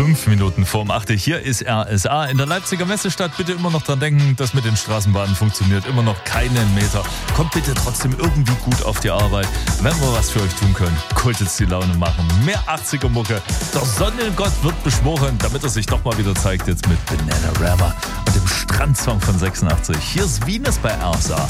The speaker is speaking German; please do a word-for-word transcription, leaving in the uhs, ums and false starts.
Fünf Minuten vorm acht. Hier ist R S A in der Leipziger Messestadt. Bitte immer noch dran denken, dass mit den Straßenbahnen funktioniert. Immer noch keinen Meter. Kommt bitte trotzdem irgendwie gut auf die Arbeit. Wenn wir was für euch tun können, kultet die Laune machen. Mehr achtziger-Mucke. Der Sonnengott wird beschworen, damit er sich doch mal wieder zeigt. Jetzt mit Bananarama und dem Strandsong von sechsundachtzig. Hier ist Venus bei R S A.